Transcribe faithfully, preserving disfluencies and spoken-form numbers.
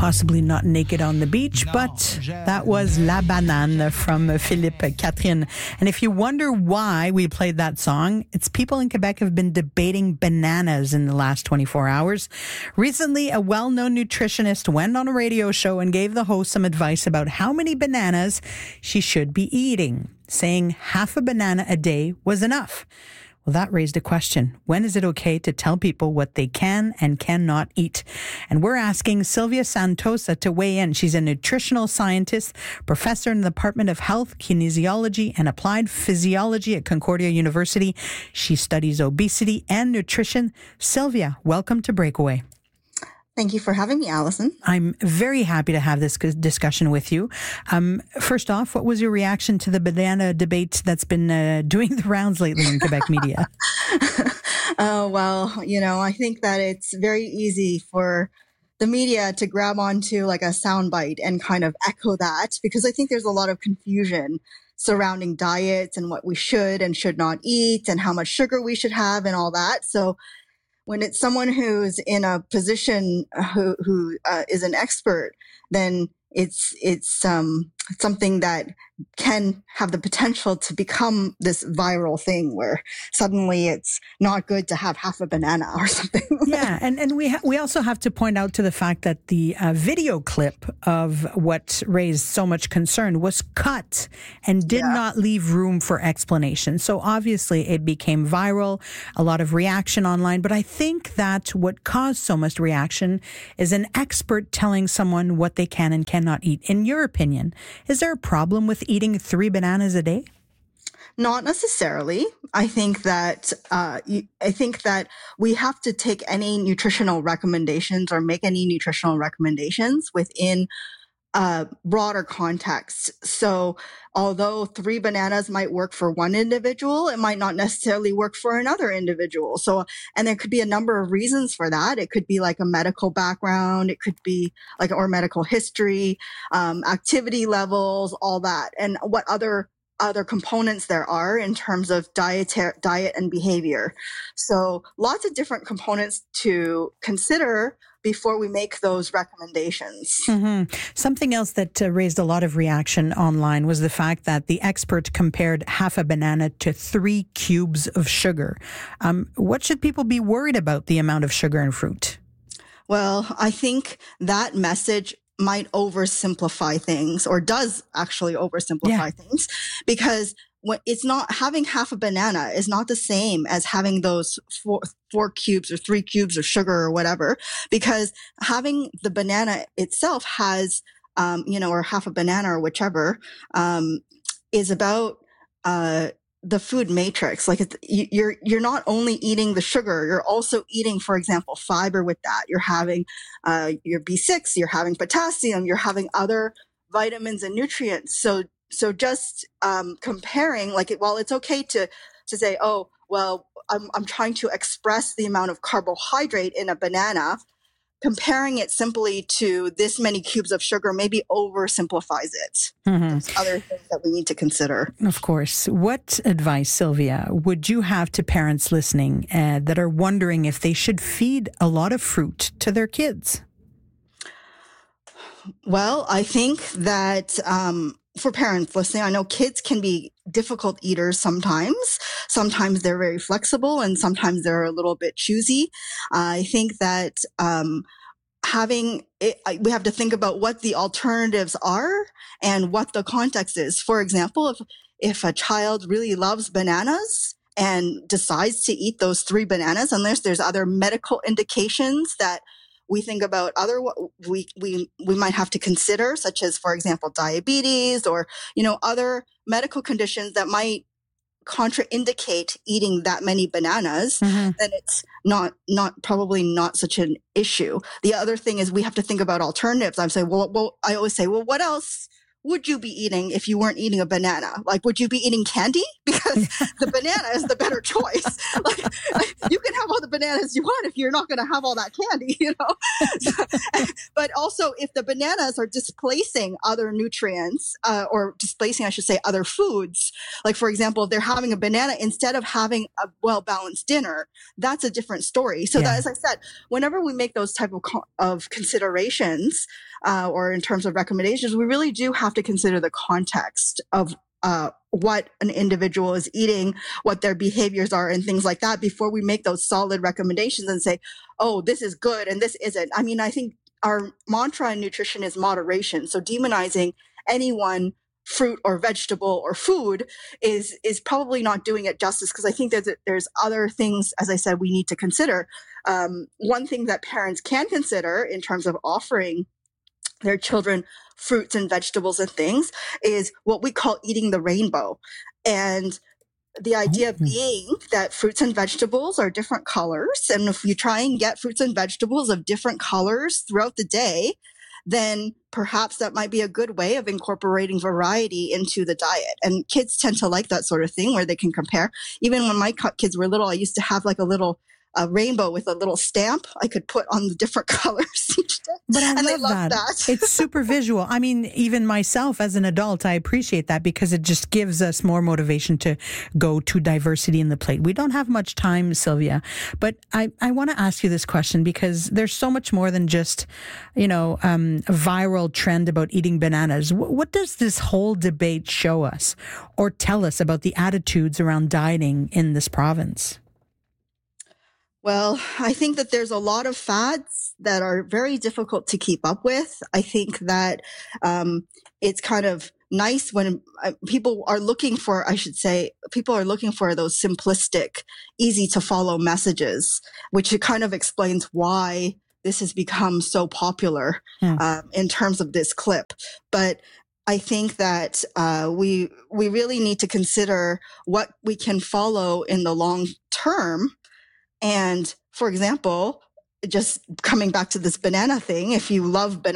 possibly not naked on the beach, but that was La Banane from Philippe Catherine. And if you wonder why we played that song, it's people in Quebec have been debating bananas in the last twenty-four hours. Recently, a well-known nutritionist went on a radio show and gave the host some advice about how many bananas she should be eating, saying half a banana a day was enough. Well, that raised a question. When is it okay to tell people what they can and cannot eat? And we're asking Sylvia Santosa to weigh in. She's a nutritional scientist, professor in the Department of Health, Kinesiology, and Applied Physiology at Concordia University. She studies obesity and nutrition. Sylvia, welcome to Breakaway. Thank you for having me, Allison. I'm very happy to have this discussion with you. Um, first off, what was your reaction to the banana debate that's been uh, doing the rounds lately in Quebec media? Oh, well, you know, I think that it's very easy for the media to grab onto like a soundbite and kind of echo that, because I think there's a lot of confusion surrounding diets and what we should and should not eat and how much sugar we should have and all that. So when it's someone who's in a position who, who uh, is an expert, then it's it's um, something that can have the potential to become this viral thing where suddenly it's not good to have half a banana or something. Yeah, and, and we ha- we also have to point out to the fact that the uh, video clip of what raised so much concern was cut and did yeah. not leave room for explanation. So obviously it became viral, a lot of reaction online. But I think that what caused so much reaction is an expert telling someone what they can and cannot eat. In your opinion, is there a problem with eating three bananas a day? Not necessarily. I think that uh, I think that we have to take any nutritional recommendations or make any nutritional recommendations within a broader context. So although three bananas might work for one individual, it might not necessarily work for another individual. So, and there could be a number of reasons for that. It could be like a medical background. It could be like, or medical history, um, activity levels, all that. And what other other components there are in terms of diet, diet and behavior. So lots of different components to consider before we make those recommendations. Mm-hmm. Something else that uh, raised a lot of reaction online was the fact that the expert compared half a banana to three cubes of sugar. Um, what should people be worried about the amount of sugar in fruit? Well, I think that message might oversimplify things, or does actually oversimplify yeah. things, because when it's not having half a banana is not the same as having those four, four cubes or three cubes of sugar or whatever, because having the banana itself has, um, you know, or half a banana or whichever, um, is about, uh, the food matrix. Like it's, you're, you're not only eating the sugar, you're also eating, for example, fiber with that. You're having, uh, your B six, you're having potassium, you're having other vitamins and nutrients. So, so just, um, comparing, like, it, while it's okay to, to say, oh, well, I'm, I'm trying to express the amount of carbohydrate in a banana, comparing it simply to this many cubes of sugar maybe oversimplifies it. Mm-hmm. There's other things that we need to consider. Of course. What advice, Sylvia, would you have to parents listening uh, that are wondering if they should feed a lot of fruit to their kids? Well, I think that um, for parents listening, I know kids can be difficult eaters sometimes. Sometimes they're very flexible and sometimes they're a little bit choosy. Uh, I think that um, having it, we have to think about what the alternatives are and what the context is. For example, if if a child really loves bananas and decides to eat those three bananas, unless there's other medical indications that we think about other, we, we, we might have to consider, such as, for example, diabetes or, you know, other medical conditions that might contraindicate eating that many bananas, mm-hmm. then it's not, not, probably not such an issue. The other thing is we have to think about alternatives. I'm saying, well, well, I always say, well, what else would you be eating if you weren't eating a banana? Like, would you be eating candy? Because the banana is the better choice. Like, you can have all the bananas you want if you're not going to have all that candy, you know? So, but also, if the bananas are displacing other nutrients, uh, or displacing, I should say, other foods, like, for example, if they're having a banana instead of having a well-balanced dinner, that's a different story. So Yeah. that, as I said, whenever we make those type of, co- of considerations, uh, or in terms of recommendations, we really do have to consider the context of uh, what an individual is eating, what their behaviors are, and things like that before we make those solid recommendations and say, oh, this is good and this isn't. I mean, I think our mantra in nutrition is moderation. So demonizing anyone, fruit or vegetable or food, is is probably not doing it justice, because I think there's, there's other things, as I said, we need to consider. Um, one thing that parents can consider in terms of offering their children fruits and vegetables and things is what we call eating the rainbow. And the idea Mm. being that fruits and vegetables are different colors. And if you try and get fruits and vegetables of different colors throughout the day, then perhaps that might be a good way of incorporating variety into the diet. And kids tend to like that sort of thing where they can compare. Even when my kids were little, I used to have like a little a rainbow with a little stamp I could put on the different colors each day. But I and love they loved that. that. It's super visual. I mean, even myself as an adult, I appreciate that because it just gives us more motivation to go to diversity in the plate. We don't have much time, Sylvia, but I, I want to ask you this question because there's so much more than just, you know, um, a viral trend about eating bananas. W- what does this whole debate show us or tell us about the attitudes around dieting in this province? Well, I think that there's a lot of fads that are very difficult to keep up with. I think that um, it's kind of nice when uh, people are looking for, I should say, people are looking for those simplistic, easy to follow messages, which it kind of explains why this has become so popular Hmm. uh, in terms of this clip. But I think that uh, we we really need to consider what we can follow in the long term. And for example, just coming back to this banana thing, if you love banana,